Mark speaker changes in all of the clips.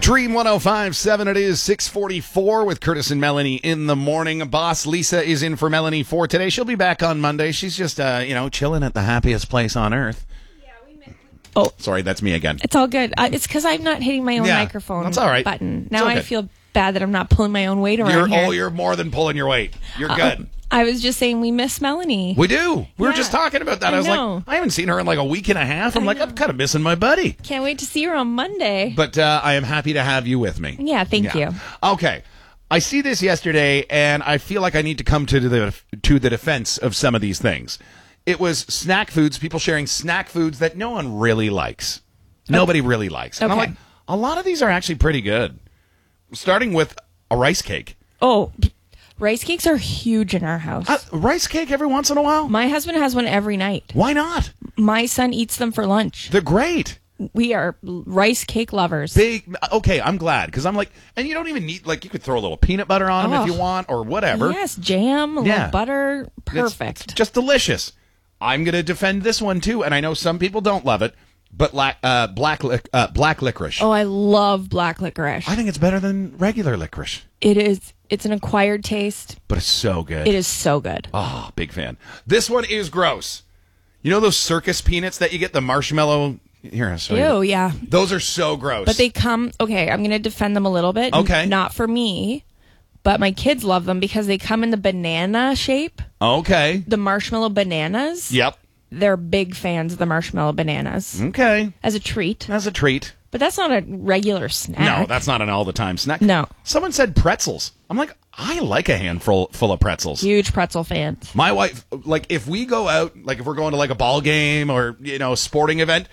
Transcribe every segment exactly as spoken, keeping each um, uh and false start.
Speaker 1: Dream one oh five point seven, it is six forty-four with Curtis and Melanie in the morning. Boss Lisa is in for Melanie for today. She'll be back on Monday. She's just, uh, you know, chilling at the happiest place on earth.
Speaker 2: Yeah, we missed.
Speaker 1: Oh, sorry, that's me again.
Speaker 2: It's all good. Uh, it's because I'm not hitting my own
Speaker 1: Yeah,
Speaker 2: microphone
Speaker 1: that's all right.
Speaker 2: button. Now
Speaker 1: okay.
Speaker 2: I feel bad that I'm not pulling my own weight around
Speaker 1: You're,
Speaker 2: here.
Speaker 1: oh, you're more than pulling your weight. You're
Speaker 2: Uh,
Speaker 1: good.
Speaker 2: I was just saying we miss Melanie.
Speaker 1: We do. We were
Speaker 2: Yeah.
Speaker 1: just talking about that. I,
Speaker 2: I
Speaker 1: was
Speaker 2: know.
Speaker 1: like, I haven't seen her in like a week and a half. I'm
Speaker 2: I
Speaker 1: like,
Speaker 2: know.
Speaker 1: I'm kind of missing my buddy.
Speaker 2: Can't wait to see her on Monday.
Speaker 1: But uh, I am happy to have you with me.
Speaker 2: Yeah, thank
Speaker 1: Yeah.
Speaker 2: you.
Speaker 1: Okay. I see this yesterday, and I feel like I need to come to the to the defense of some of these things. It was snack foods, people sharing snack foods that no one really likes. Nobody really likes. And I'm
Speaker 2: Okay.
Speaker 1: like, a lot of these are actually pretty good. Starting with a rice cake.
Speaker 2: Oh, rice cakes are huge in our house.
Speaker 1: Uh, rice cake every once in a while?
Speaker 2: My husband has one every night.
Speaker 1: Why not?
Speaker 2: My son eats them for lunch.
Speaker 1: They're great.
Speaker 2: We are rice cake lovers.
Speaker 1: Big. Okay, I'm glad because I'm like, and you don't even need like you could throw a little peanut butter on them
Speaker 2: Oh.
Speaker 1: if you want or whatever.
Speaker 2: Yes, jam, a
Speaker 1: Yeah.
Speaker 2: little butter,
Speaker 1: It's-
Speaker 2: perfect.
Speaker 1: It's just delicious. I'm going to defend this one too, and I know some people don't love it, but la- uh, black lic- uh, black licorice.
Speaker 2: Oh, I love black licorice.
Speaker 1: I think it's better than regular licorice,
Speaker 2: It is. It's an acquired taste.
Speaker 1: but it's so good.
Speaker 2: It is so good.
Speaker 1: Oh, big fan. This one is gross. You know those circus peanuts that you get the marshmallow? Here, I'll show
Speaker 2: Ew,
Speaker 1: you.
Speaker 2: yeah.
Speaker 1: Those are so gross.
Speaker 2: But they come. Okay, I'm going to defend them a little bit.
Speaker 1: Okay.
Speaker 2: Not for me, but my kids love them because they come in the banana shape.
Speaker 1: Okay.
Speaker 2: The marshmallow bananas.
Speaker 1: Yep.
Speaker 2: They're big fans of the marshmallow bananas
Speaker 1: Okay.
Speaker 2: as a treat.
Speaker 1: As a treat.
Speaker 2: But that's not a regular snack.
Speaker 1: No, that's not an all the time snack.
Speaker 2: No.
Speaker 1: Someone said pretzels. I'm like, I like a handful full of pretzels.
Speaker 2: Huge pretzel fans.
Speaker 1: My wife, like, if we go out, like, if we're going to like a ball game or you know a sporting event,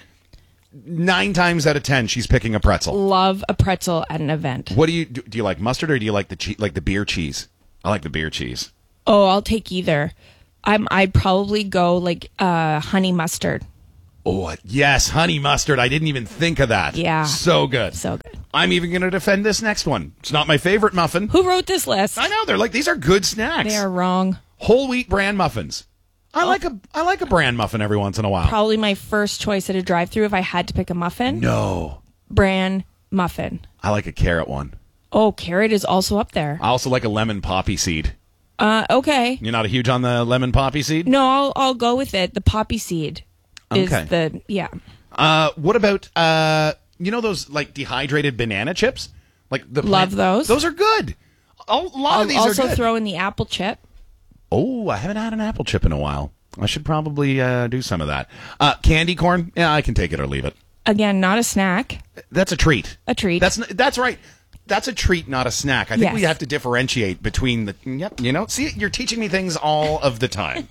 Speaker 1: nine times out of ten, she's picking a pretzel.
Speaker 2: Love a pretzel at an event.
Speaker 1: What do you do? Do you like mustard or do you like the che- like the beer cheese? I like the beer cheese.
Speaker 2: Oh, I'll take either. I'm. I'd probably go like uh, honey mustard.
Speaker 1: Oh yes, honey mustard. I didn't even think of that.
Speaker 2: Yeah.
Speaker 1: so good.
Speaker 2: So good.
Speaker 1: I'm even going to defend this next one. It's not my favorite muffin.
Speaker 2: Who wrote this list?
Speaker 1: I know they're like these are good snacks.
Speaker 2: They are wrong.
Speaker 1: Whole wheat bran muffins. I
Speaker 2: Oh.
Speaker 1: like a I like a bran muffin every once in a while.
Speaker 2: Probably my first choice at a drive-through if I had to pick a muffin.
Speaker 1: No,
Speaker 2: Bran muffin.
Speaker 1: I like a carrot one.
Speaker 2: Oh, carrot is also up there.
Speaker 1: I also like a lemon poppy seed.
Speaker 2: Uh, okay.
Speaker 1: You're not a huge on the lemon poppy seed?
Speaker 2: No, I'll I'll go with it. The poppy seed is
Speaker 1: Okay.
Speaker 2: the yeah.
Speaker 1: Uh, what about uh, you know those like dehydrated banana chips? Like the
Speaker 2: Love those.
Speaker 1: Those are good. A lot
Speaker 2: I'll
Speaker 1: of these
Speaker 2: also
Speaker 1: are good.
Speaker 2: throw in the apple chip.
Speaker 1: Oh, I haven't had an apple chip in a while. I should probably uh, do some of that. Uh, candy corn? Yeah, I can take it or leave it.
Speaker 2: Again, not a snack,
Speaker 1: That's a treat.
Speaker 2: a treat.
Speaker 1: That's n- that's right. That's a treat, not a snack. I think
Speaker 2: Yes.
Speaker 1: we have to differentiate between the. Yep, you know. See, you're teaching me things all of the time.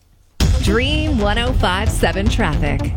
Speaker 3: Dream one oh five point seven traffic.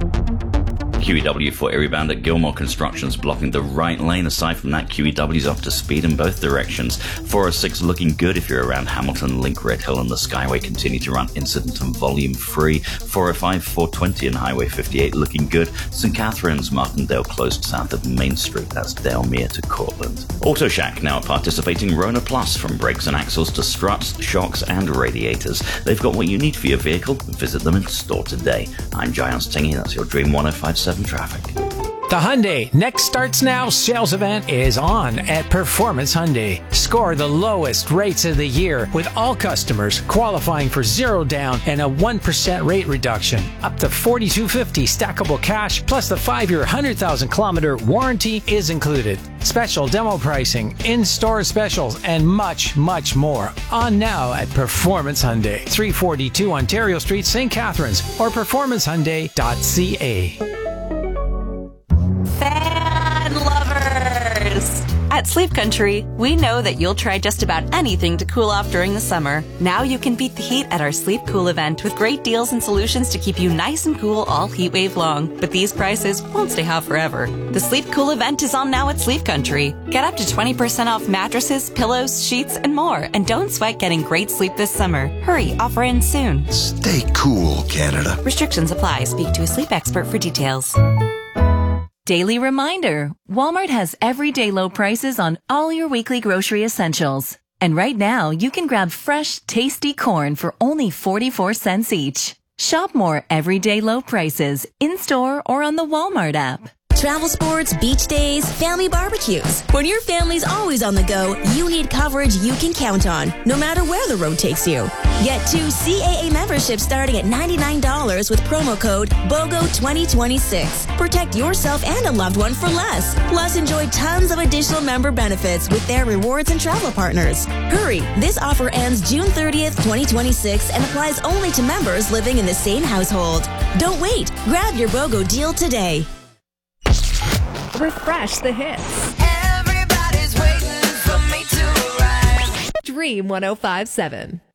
Speaker 4: Q E W for Erybound at Gilmore Construction's blocking the right lane. Aside from that, Q E W's up to speed in both directions. four oh six looking good if you're around Hamilton, Link, Red Hill, and the Skyway continue to run incident and volume free. four oh five, four twenty and Highway fifty-eight looking good. St Catharines, Martindale closed south of Main Street. That's Dalmere to Cortland. Auto Shack now participating Rona Plus from brakes and axles to struts, shocks, and radiators. They've got what you need for your vehicle. Visit them in store today. I'm Giles Tingy. That's your Dream one oh five point seven traffic.
Speaker 5: The Hyundai Next Starts Now sales event is on at Performance Hyundai. Score the lowest rates of the year with all customers qualifying for zero down and a one percent rate reduction. Up to forty-two fifty stackable cash plus the five-year one hundred thousand kilometer warranty is included. Special demo pricing, in-store specials, and much, much more. On now at Performance Hyundai, three forty-two Ontario Street, Saint Catharines, or performance hyundai dot c a.
Speaker 6: Fan lovers! At Sleep Country, we know that you'll try just about anything to cool off during the summer. Now you can beat the heat at our Sleep Cool event with great deals and solutions to keep you nice and cool all heat wave long. But these prices won't stay hot forever. The Sleep Cool event is on now at Sleep Country. Get up to twenty percent off mattresses, pillows, sheets, and more. And don't sweat getting great sleep this summer. Hurry, offer ends soon.
Speaker 7: Stay cool, Canada.
Speaker 6: Restrictions apply. Speak to a sleep expert for details.
Speaker 8: Daily reminder, Walmart has everyday low prices on all your weekly grocery essentials. And right now, you can grab fresh, tasty corn for only forty-four cents each. Shop more everyday low prices in-store or on the Walmart app.
Speaker 9: travel sports, beach days, family barbecues. When your family's always on the go, you need coverage you can count on, no matter where the road takes you. Get two C A A memberships starting at ninety-nine dollars with promo code BOGO twenty twenty-six. Protect yourself and a loved one for less. Plus, enjoy tons of additional member benefits with their rewards and travel partners. Hurry, this offer ends June thirtieth, twenty twenty-six and applies only to members living in the same household. Don't wait. Grab your BOGO deal today.
Speaker 3: Refresh the hits.
Speaker 10: Everybody's waiting for me to arrive.
Speaker 3: Dream one oh five point seven.